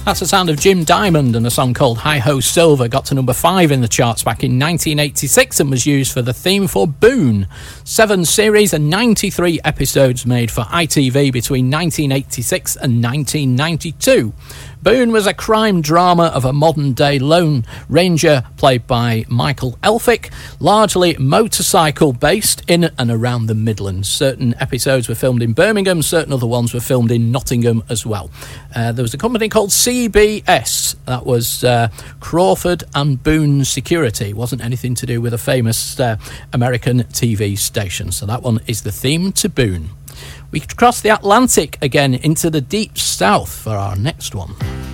That's the sound of Jim Diamond, and a song called Hi Ho Silver got to number 5 in the charts back in 1986 and was used for the theme for Boone. 7 series and 93 episodes made for ITV between 1986 and 1992. Boone was a crime drama of a modern-day Lone Ranger played by Michael Elphick, largely motorcycle-based in and around the Midlands. Certain episodes were filmed in Birmingham, certain other ones were filmed in Nottingham as well. There was a company called CBS, that was Crawford and Boone Security. It wasn't anything to do with a famous American TV station, so that one is the theme to Boone. We cross the Atlantic again into the deep south for our next one.